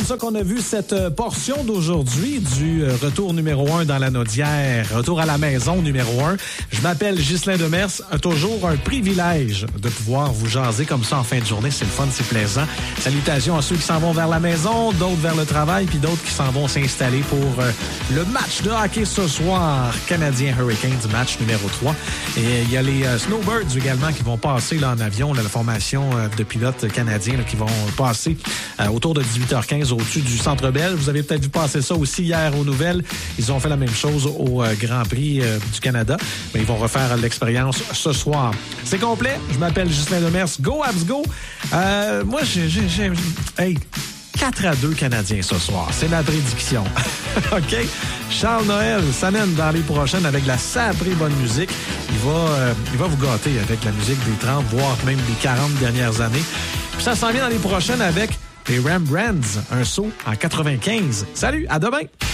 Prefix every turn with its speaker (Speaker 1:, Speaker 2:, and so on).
Speaker 1: comme ça qu'on a vu cette portion d'aujourd'hui du retour numéro 1 dans la Naudière. Retour à la maison numéro 1. Je m'appelle Ghislain Demers. Toujours un privilège de pouvoir vous jaser comme ça en fin de journée. C'est le fun, c'est plaisant. Salutations à ceux qui s'en vont vers la maison, d'autres vers le travail, puis d'autres qui s'en vont s'installer pour le match de hockey ce soir. Canadien Hurricanes, match numéro 3. Et il y a les Snowbirds également qui vont passer là, en avion, là, la formation de pilotes canadiens là, qui vont passer autour de 18h15 au-dessus du Centre Bell. Vous avez peut-être vu passer ça aussi hier aux nouvelles. Ils ont fait la même chose au Grand Prix du Canada. Mais ils vont refaire l'expérience ce soir. C'est complet. Je m'appelle Ghislain Demers. Go Habs Go! Moi, hey, 4-2 Canadiens ce soir. C'est ma prédiction. OK? Charles Noël s'amène dans les prochaines avec la saprée bonne musique. Il va vous gâter avec la musique des 30, voire même des 40 dernières années. Puis ça s'en vient dans les prochaines avec les Rembrandts, un saut en 95. Salut, à demain!